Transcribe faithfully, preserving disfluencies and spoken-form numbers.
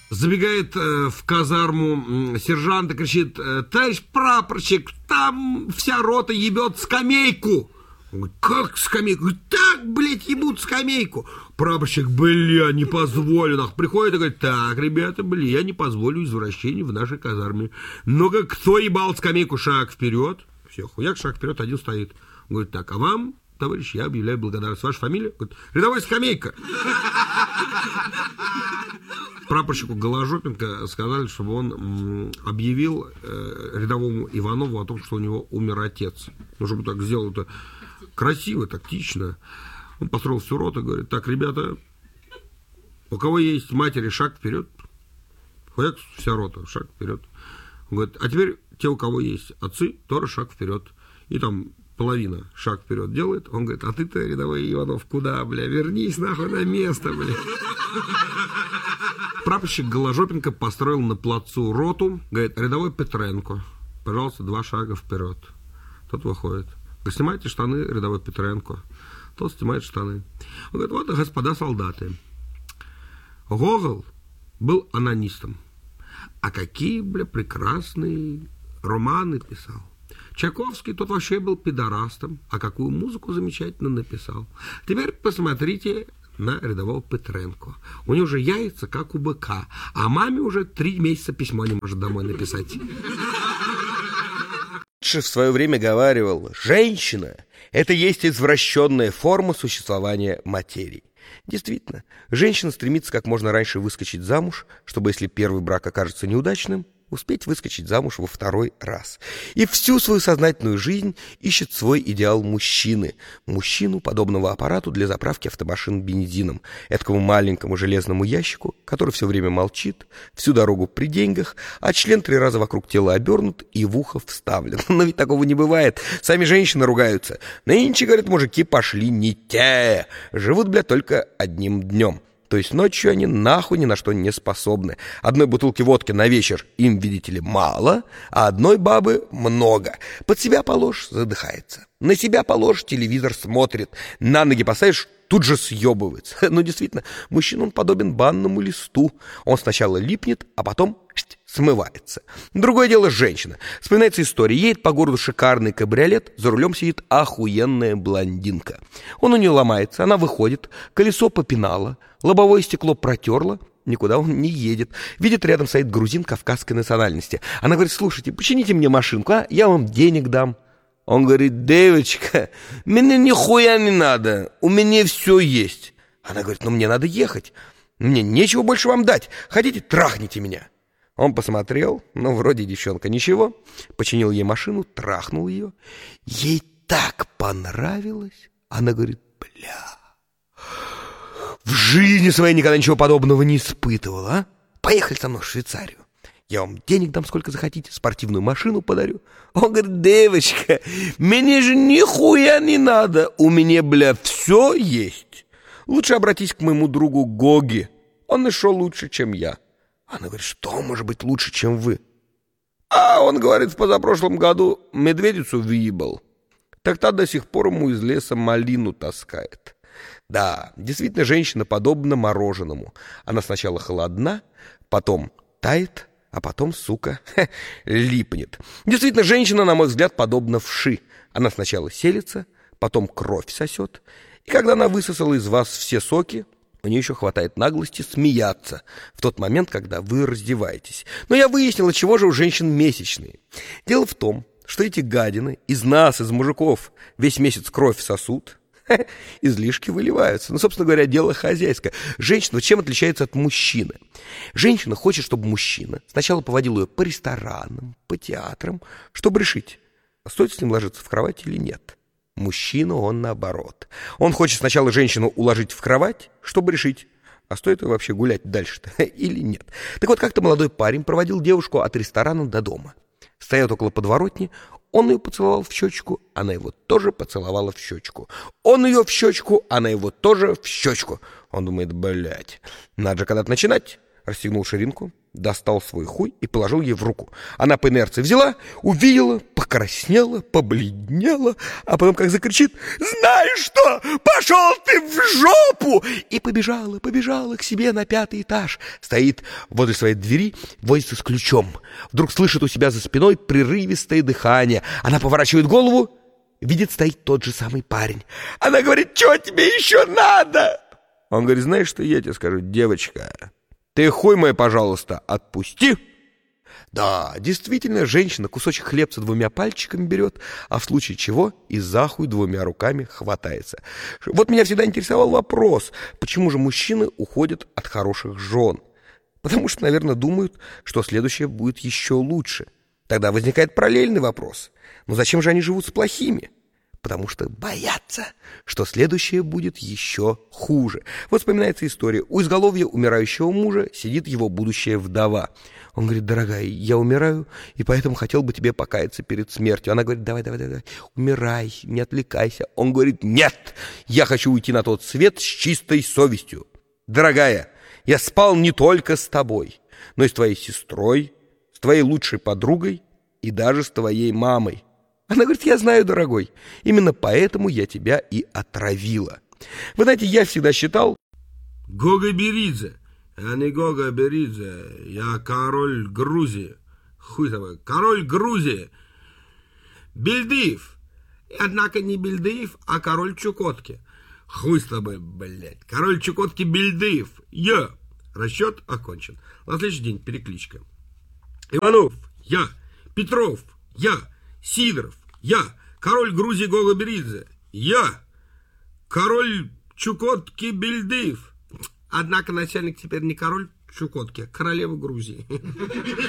Забегает э, в казарму э, сержант и кричит: товарищ прапорщик, там вся рота ебет скамейку. Он говорит: как скамейку? Говорит: так, блядь, ебут скамейку. Прапорщик: бля, не позволю. Нах. Приходит и говорит: так, ребята, бля, я не позволю извращений в нашей казарме. Ну-ка, кто ебал скамейку? Шаг вперед. Все, хуяк, шаг вперед, один стоит. Он говорит: так, а вам, товарищ, я объявляю благодарность. Ваша фамилия? Говорит: рядовой Скамейка. Прапорщику Голожопенко сказали, чтобы он м, объявил э, рядовому Иванову о том, что у него умер отец. Ну, чтобы так сделал это красиво, тактично. Он построил всю роту и говорит: так, ребята, у кого есть матери, шаг вперед. Хуяк, вся рота, шаг вперед. Он говорит: а теперь те, у кого есть отцы, тоже шаг вперед. И там половина шаг вперед делает. Он говорит: а ты-то, рядовой Иванов, куда, бля? Вернись нахуй на место, бля. Прапорщик Голожопенко построил на плацу роту. Говорит: рядовой Петренко, пожалуйста, два шага вперед. Тот выходит. Говорит: снимайте штаны, рядовой Петренко. Тот снимает штаны. Он говорит: вот, господа солдаты, Гогол был анонистом. А какие, бля, прекрасные романы писал. Чайковский, тот вообще был пидорастом. А какую музыку замечательно написал. Теперь посмотрите на рядового Петренко. У него же яйца, как у быка. А маме уже три месяца письмо не может домой написать. В свое время говаривал: женщина – это есть извращенная форма существования материи. Действительно, женщина стремится как можно раньше выскочить замуж, чтобы, если первый брак окажется неудачным, успеть выскочить замуж во второй раз. И всю свою сознательную жизнь ищет свой идеал мужчины. Мужчину, подобного аппарату для заправки автомашин бензином. Этакому маленькому железному ящику, который все время молчит, всю дорогу при деньгах, а член три раза вокруг тела обернут и в ухо вставлен. Но ведь такого не бывает. Сами женщины ругаются. Нынче, говорят, мужики пошли не те. Живут, бля, только одним днем. То есть ночью они нахуй ни на что не способны. Одной бутылки водки на вечер им, видите ли, мало, а одной бабы много. Под себя положь — задыхается. На себя положь — телевизор смотрит. На ноги поставишь — тут же съебывается. Ну, действительно, мужчина, он подобен банному листу. Он сначала липнет, а потом смывается. Другое дело женщина. Вспоминается история. Едет по городу шикарный кабриолет, за рулем сидит охуенная блондинка. Он у нее ломается, она выходит, колесо попинало, лобовое стекло протерла, никуда он не едет. Видит, рядом стоит грузин кавказской национальности. Она говорит: слушайте, почините мне машинку, а? Я вам денег дам. Он говорит: девочка, мне нихуя не надо, у меня все есть. Она говорит: ну мне надо ехать, мне нечего больше вам дать, хотите, трахните меня. Он посмотрел, ну вроде девчонка ничего, починил ей машину, трахнул ее. Ей так понравилось. Она говорит: бля, в жизни своей никогда ничего подобного не испытывала, а? Поехали со мной в Швейцарию. Я вам денег дам сколько захотите, спортивную машину подарю. Он говорит: девочка, мне же нихуя не надо, у меня, бля, все есть. Лучше обратись к моему другу Гоги, он еще лучше, чем я. Она говорит: что может быть лучше, чем вы? А он говорит: в позапрошлом году медведицу въебал. Так та до сих пор ему из леса малину таскает. Да, действительно, женщина подобна мороженому. Она сначала холодна, потом тает, а потом, сука, липнет. Действительно, женщина, на мой взгляд, подобна вши. Она сначала селится, потом кровь сосет, и когда она высосала из вас все соки, у нее еще хватает наглости смеяться в тот момент, когда вы раздеваетесь. Но я выяснила, чего же у женщин месячные. Дело в том, что эти гадины из нас, из мужиков, весь месяц кровь сосут, излишки выливаются. Ну, собственно говоря, дело хозяйское. Женщина чем отличается от мужчины? Женщина хочет, чтобы мужчина сначала поводил ее по ресторанам, по театрам, чтобы решить, стоит с ним ложиться в кровать или нет. Мужчина, он наоборот. Он хочет сначала женщину уложить в кровать, чтобы решить, а стоит ее вообще гулять дальше-то или нет. Так вот, как-то молодой парень проводил девушку от ресторана до дома. Стоят около подворотни, он ее поцеловал в щечку, она его тоже поцеловала в щечку. Он ее в щечку, она его тоже в щечку. Он думает: блядь, надо же когда-то начинать. Расстегнул ширинку, достал свой хуй и положил ей в руку. Она по инерции взяла, увидела, покраснела, побледнела, а потом как закричит: «Знаешь что? Пошел ты в жопу!» И побежала, побежала к себе на пятый этаж. Стоит возле своей двери, возится с ключом. Вдруг слышит у себя за спиной прерывистое дыхание. Она поворачивает голову, видит, стоит тот же самый парень. Она говорит: «Что тебе еще надо?» Он говорит: «Знаешь, что я тебе скажу, девочка? Ты хуй мой, пожалуйста, отпусти». Да, действительно, женщина кусочек хлебца двумя пальчиками берет, а в случае чего и за хуй двумя руками хватается. Вот меня всегда интересовал вопрос, почему же мужчины уходят от хороших жен? Потому что, наверное, думают, что следующее будет еще лучше. Тогда возникает параллельный вопрос: ну зачем же они живут с плохими? Потому что боятся, что следующее будет еще хуже. Вот вспоминается история. У изголовья умирающего мужа сидит его будущая вдова. Он говорит: «Дорогая, я умираю, и поэтому хотел бы тебе покаяться перед смертью». Она говорит: «Давай, давай, давай, умирай, не отвлекайся». Он говорит: «Нет, я хочу уйти на тот свет с чистой совестью. Дорогая, я спал не только с тобой, но и с твоей сестрой, с твоей лучшей подругой и даже с твоей мамой». Она говорит: «Я знаю, дорогой, именно поэтому я тебя и отравила». Вы знаете, я всегда считал... Гога Беридзе, а не Гога Беридзе, я король Грузии. Хуй тобой, король Грузии. Бельдыев. Однако не Бельдыев, а король Чукотки. Хуй с тобой, блядь. Король Чукотки Бельдыев. Я. Расчет окончен. На следующий день перекличка. Иванов, я. Петров, я. Сидоров, я. Король Грузии Гога Беридзе, я. Король Чукотки Бельдыев. Однако начальник теперь не король Чукотки, а королева Грузии.